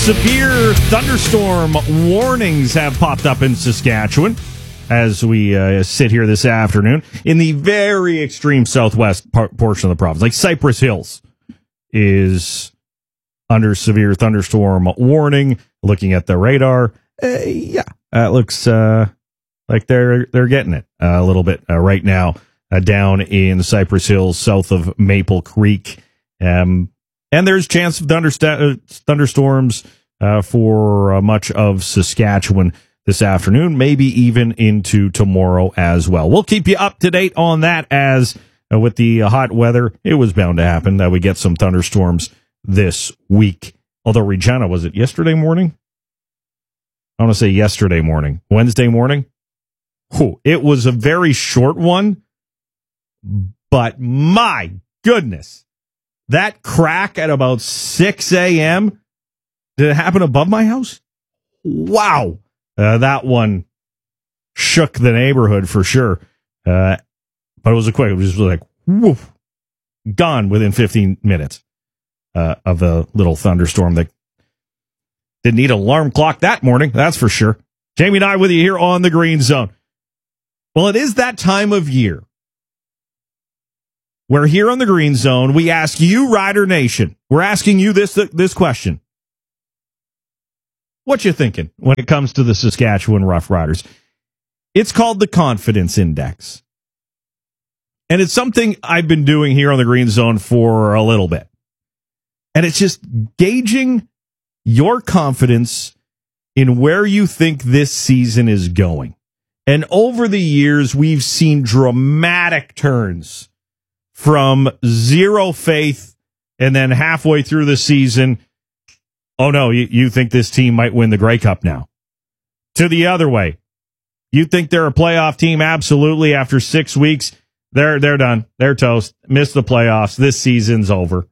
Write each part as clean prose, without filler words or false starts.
Severe thunderstorm warnings have popped up in Saskatchewan as we sit here this afternoon in the very extreme southwest portion of the province. Like Cypress Hills is under severe thunderstorm warning. Looking at the radar, it looks like they're getting it a little bit right now down in Cypress Hills, south of Maple Creek. And there's chance of thunderstorms for much of Saskatchewan this afternoon, maybe even into tomorrow as well. We'll keep you up to date on that as with the hot weather, it was bound to happen that we get some thunderstorms this week. Although Regina, was it yesterday morning? I want to say yesterday morning. Wednesday morning? It was a very short one, but my goodness. That crack at about 6 a.m., did it happen above my house? Wow. That one shook the neighborhood for sure. But it was it was just like, woof, gone within 15 minutes of the little thunderstorm that didn't need an alarm clock that morning, that's for sure. Jamie and I with you here on the Green Zone. Well, it is that time of year where here on the Green Zone, we ask you, Rider Nation, we're asking you this question. What you thinking when it comes to the Saskatchewan Roughriders? It's called the Confidence Index. And it's something I've been doing here on the Green Zone for a little bit. And it's just gauging your confidence in where you think this season is going. And over the years, we've seen dramatic turns from zero faith and then halfway through the season, oh no, you think this team might win the Grey Cup now. To the other way, you think they're a playoff team? Absolutely. After 6 weeks, they're done. They're toast. Missed the playoffs. This season's over.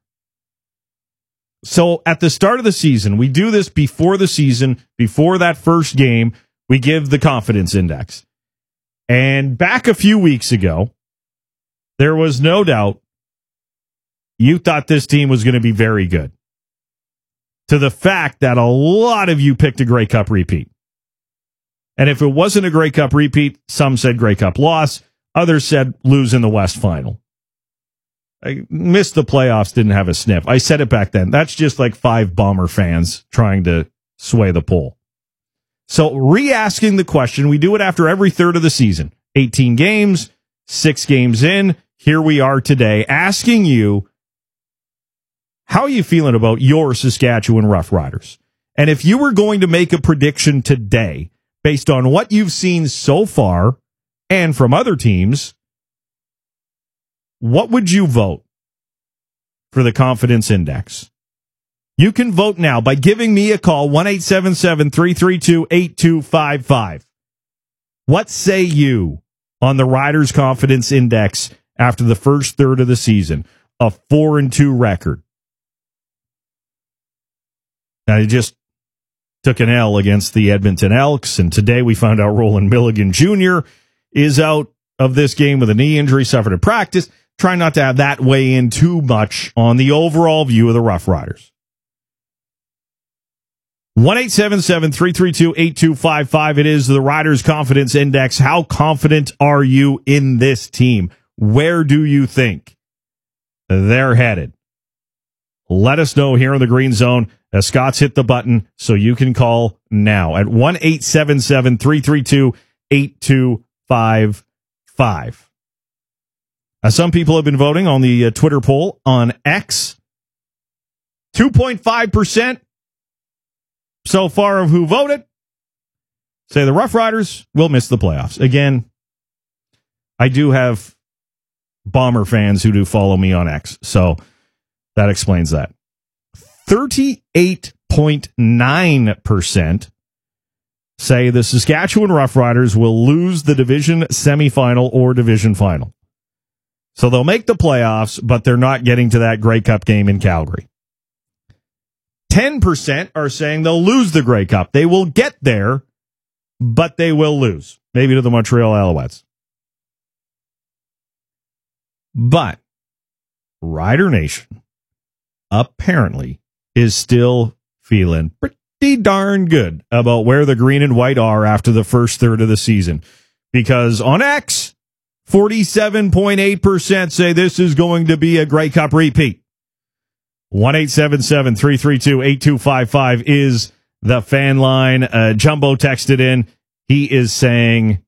So at the start of the season, we do this before the season, before that first game, we give the confidence index. And back a few weeks ago, there was no doubt you thought this team was going to be very good. To the fact that a lot of you picked a Grey Cup repeat. And if it wasn't a Grey Cup repeat, some said Grey Cup loss. Others said lose in the West Final. I missed the playoffs, didn't have a sniff. I said it back then. That's just like 5 Bomber fans trying to sway the poll. So re-asking the question, we do it after every third of the season. 18 games, 6 games in. Here we are today asking you, how are you feeling about your Saskatchewan Roughriders? And if you were going to make a prediction today based on what you've seen so far and from other teams, what would you vote for the confidence index? You can vote now by giving me a call, 1-877-332-8255. What say you on the Riders' confidence index after the first third of the season? A 4-2 record. Now, he just took an L against the Edmonton Elks, and today we found out Roland Milligan Jr. is out of this game with a knee injury suffered in practice. Try not to have that weigh in too much on the overall view of the Roughriders. 1-877-332-8255. It is the Riders' Confidence Index. How confident are you in this team? Where do you think they're headed? Let us know here in the Green Zone. Scott's hit the button, so you can call now at 1-877-332-8255. Some people have been voting on the Twitter poll on X. 2.5% so far of who voted say the Roughriders will miss the playoffs. Again, I do have Bomber fans who do follow me on X, so that explains that. 38.9% say the Saskatchewan Roughriders will lose the division semifinal or division final. So they'll make the playoffs, but they're not getting to that Grey Cup game in Calgary. 10% are saying they'll lose the Grey Cup. They will get there, but they will lose. Maybe to the Montreal Alouettes. But Rider Nation apparently is still feeling pretty pretty darn good about where the green and white are after the first third of the season. Because on X, 47.8% say this is going to be a Grey Cup repeat. 1-877-332-8255 is the fan line. Jumbo texted in. He is saying,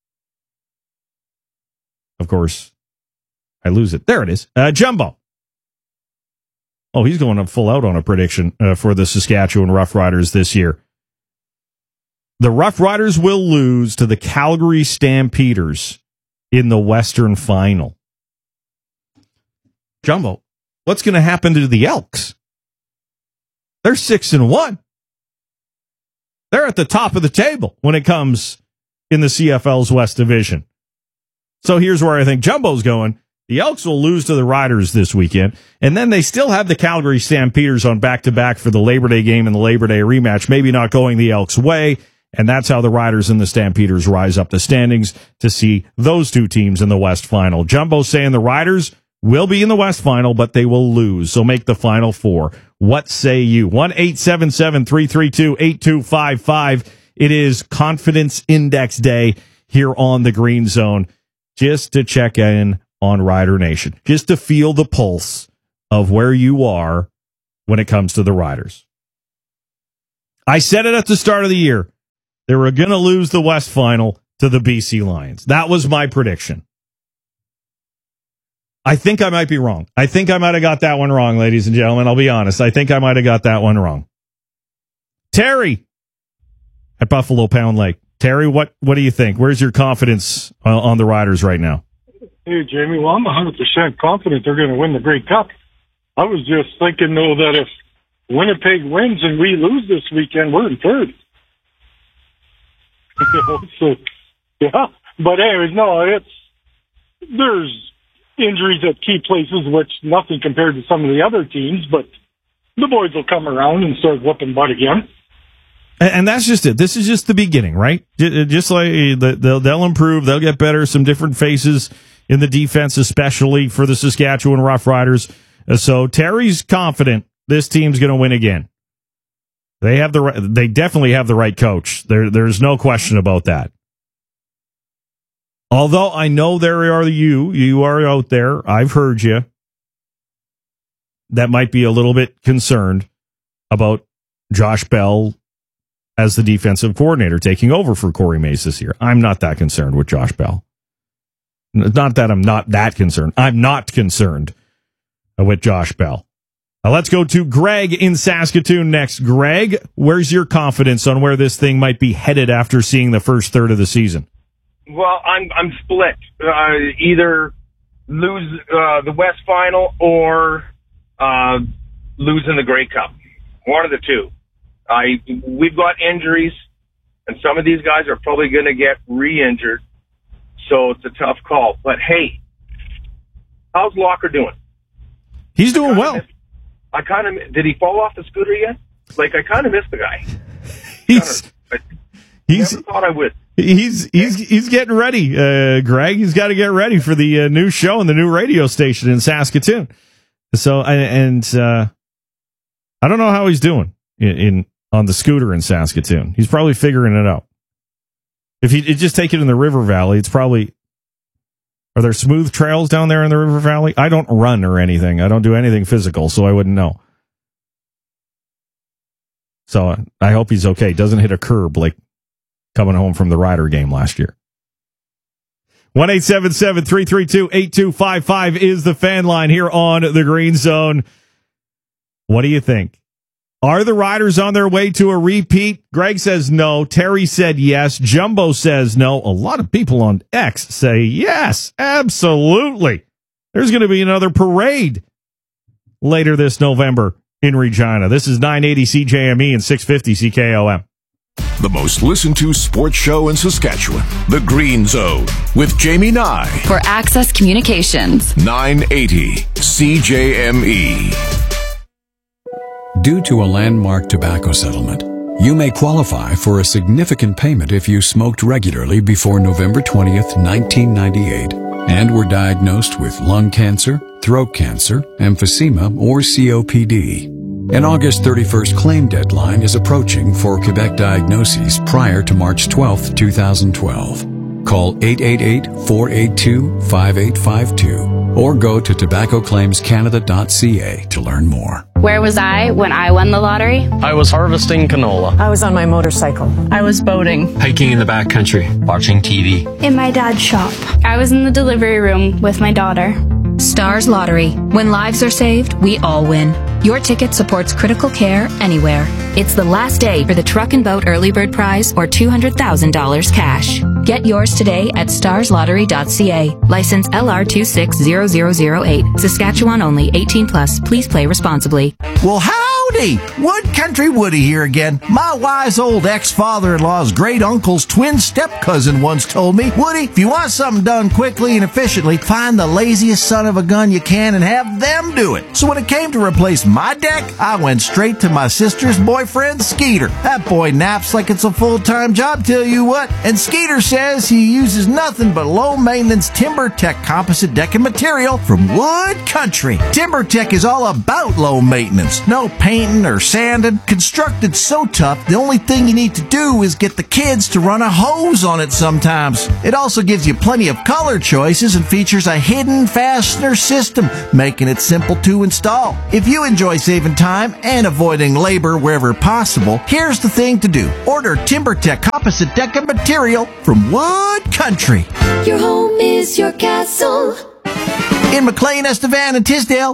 of course, I lose it. There it is. Jumbo. Oh, he's going full out on a prediction for the Saskatchewan Roughriders this year. The Roughriders will lose to the Calgary Stampeders in the Western Final. Jumbo, what's going to happen to the Elks? They're 6-1. They're at the top of the table when it comes in the CFL's West Division. So here's where I think Jumbo's going. The Elks will lose to the Riders this weekend, and then they still have the Calgary Stampeders on back-to-back for the Labor Day game and the Labor Day rematch, maybe not going the Elks' way, and that's how the Riders and the Stampeders rise up the standings to see those two teams in the West Final. Jumbo saying the Riders will be in the West Final, but they will lose, so make the Final Four. What say you? 1-877-332-8255. It is Confidence Index Day here on the Green Zone, just to check in on Rider Nation, just to feel the pulse of where you are when it comes to the Riders. I said it at the start of the year. They were going to lose the West Final to the BC Lions. That was my prediction. I think I might be wrong. I think I might have got that one wrong, ladies and gentlemen. I'll be honest. I think I might have got that one wrong. Terry at Buffalo Pound Lake. Terry, what do you think? Where's your confidence on the Riders right now? Hey, Jamie, well, I'm 100% confident they're going to win the Grey Cup. I was just thinking, though, that if Winnipeg wins and we lose this weekend, we're in third. So, yeah. But anyways, no, there's injuries at key places, which nothing compared to some of the other teams, but the boys will come around and start whooping butt again. And that's just it. This is just the beginning, right? Just like they'll improve, they'll get better, some different faces in the defense, especially for the Saskatchewan Roughriders. So Terry's confident this team's going to win again. They definitely have the right coach. There's no question about that. Although I know there are you are out there. I've heard you. That might be a little bit concerned about Josh Bell as the defensive coordinator taking over for Corey Mace this year. I'm not that concerned with Josh Bell. Not that I'm not that concerned. I'm not concerned with Josh Bell. Now let's go to Greg in Saskatoon next. Greg, where's your confidence on where this thing might be headed after seeing the first third of the season? Well, I'm split. Either lose the West Final or losing the Grey Cup. One of the two. We've got injuries, and some of these guys are probably going to get re-injured, so it's a tough call. But hey, how's Locker doing? He's doing well. Did he fall off the scooter yet? I kind of missed the guy. Never thought I would. He's getting ready, Greg. He's got to get ready for the new show and the new radio station in Saskatoon. So, I don't know how he's doing on the scooter in Saskatoon. He's probably figuring it out. If he just take it in the River Valley, it's probably. Are there smooth trails down there in the River Valley? I don't run or anything. I don't do anything physical, so I wouldn't know. So I hope he's okay. Doesn't hit a curb like coming home from the Rider game last year. 1-877-332-8255 is the fan line here on the Green Zone. What do you think? Are the Riders on their way to a repeat? Greg says no. Terry said yes. Jumbo says no. A lot of people on X say yes, absolutely. There's going to be another parade later this November in Regina. This is 980 CJME and 650 CKOM. The most listened to sports show in Saskatchewan, The Green Zone, with Jamie Nye. For Access Communications. 980 CJME. Due to a landmark tobacco settlement, you may qualify for a significant payment if you smoked regularly before November 20th, 1998, and were diagnosed with lung cancer, throat cancer, emphysema, or COPD. An August 31st claim deadline is approaching for Quebec diagnoses prior to March 12, 2012. Call 888-482-5852 or go to tobaccoclaimscanada.ca to learn more. Where was I when I won the lottery? I was harvesting canola. I was on my motorcycle. I was boating. Hiking in the backcountry. Watching TV. In my dad's shop. I was in the delivery room with my daughter. Stars Lottery. When lives are saved, we all win. Your ticket supports critical care anywhere. It's the last day for the Truck and Boat Early Bird Prize or $200,000 cash. Get yours today at starslottery.ca. License LR260008. Saskatchewan only. 18 plus. Please play responsibly. Well, howdy! Wood Country Woody here again. My wise old ex-father-in-law's great uncle's twin step-cousin once told me, Woody, if you want something done quickly and efficiently, find the laziest son of a gun you can and have them do it. So when it came to replace my deck, I went straight to my sister's boyfriend, Skeeter. That boy naps like it's a full-time job, tell you what. And Skeeter says he uses nothing but low-maintenance TimberTech composite decking material from Wood Country. TimberTech is all about low maintenance. No painting or sanding. Constructed so tough, the only thing you need to do is get the kids to run a hose on it sometimes. It also gives you plenty of color choices and features a hidden fastener system, making it simple to install. If you enjoy saving time and avoiding labor wherever possible, here's the thing to do. Order TimberTech composite decking material from Wood Country. Your home is your castle. In McLean, Estevan, and Tisdale,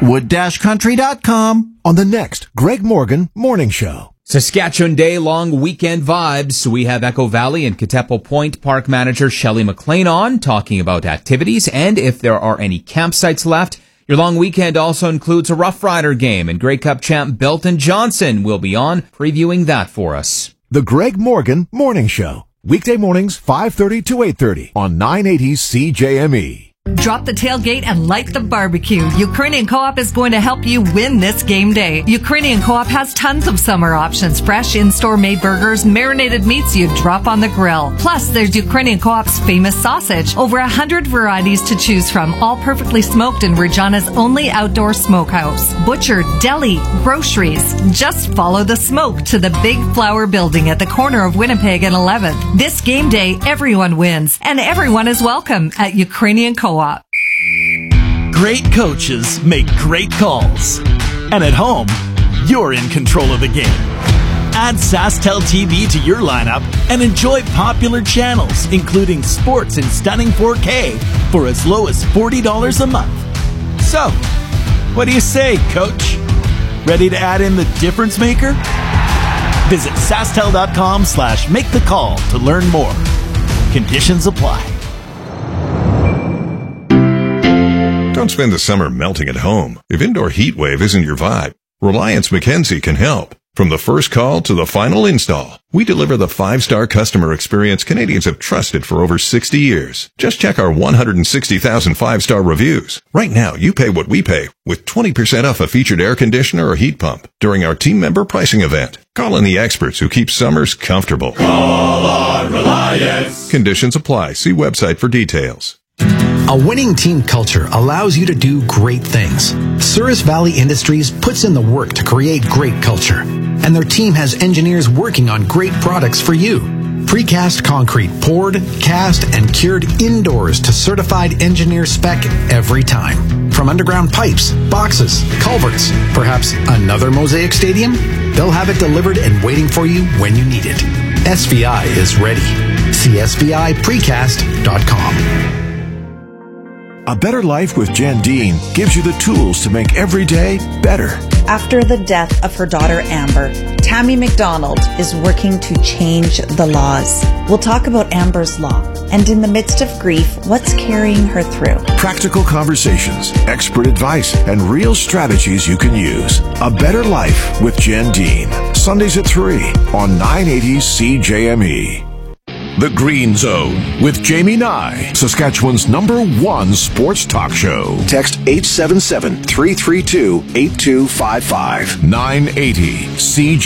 wood-country.com. On the next Greg Morgan Morning Show. Saskatchewan Day-long weekend vibes. We have Echo Valley and Katepo Point Park Manager Shelley McLean on, talking about activities and if there are any campsites left. Your long weekend also includes a Rough Rider game, and Grey Cup champ Belton Johnson will be on previewing that for us. The Greg Morgan Morning Show. Weekday mornings 5:30 to 8:30 on 980 CJME. Drop the tailgate and light the barbecue. Ukrainian Co-op is going to help you win this game day. Ukrainian Co-op has tons of summer options. Fresh in-store made burgers, marinated meats you drop on the grill. Plus, there's Ukrainian Co-op's famous sausage. Over 100 varieties to choose from, all perfectly smoked in Regina's only outdoor smokehouse. Butcher, deli, groceries. Just follow the smoke to the Big Flower Building at the corner of Winnipeg and 11th. This game day, everyone wins, and everyone is welcome at Ukrainian Co-op. Great coaches make great calls. And at home, you're in control of the game. Add SaskTel TV to your lineup and enjoy popular channels, including sports in stunning 4K for as low as $40 a month. So, what do you say, Coach? Ready to add in the difference maker? Visit SaskTel.com/make-the-call to learn more. Conditions apply. Don't spend the summer melting at home. If indoor heat wave isn't your vibe, Reliance Mackenzie can help. From the first call to the final install, we deliver the 5-star customer experience Canadians have trusted for over 60 years. Just check our 160,000 5-star reviews. Right now, you pay what we pay with 20% off a featured air conditioner or heat pump during our team member pricing event. Call in the experts who keep summers comfortable. Call on Reliance. Conditions apply. See website for details. A winning team culture allows you to do great things. Souris Valley Industries puts in the work to create great culture, and their team has engineers working on great products for you. Precast concrete poured, cast, and cured indoors to certified engineer spec every time. From underground pipes, boxes, culverts, perhaps another Mosaic Stadium? They'll have it delivered and waiting for you when you need it. SVI is ready. See SVIPrecast.com. A Better Life with Jen Dean gives you the tools to make every day better. After the death of her daughter Amber, Tammy McDonald is working to change the laws. We'll talk about Amber's law and in the midst of grief, what's carrying her through. Practical conversations, expert advice, and real strategies you can use. A Better Life with Jen Dean. Sundays at 3 on 980 CJME. The Green Zone with Jamie Nye, Saskatchewan's #1 sports talk show. Text 877-332-8255. 980 CJME.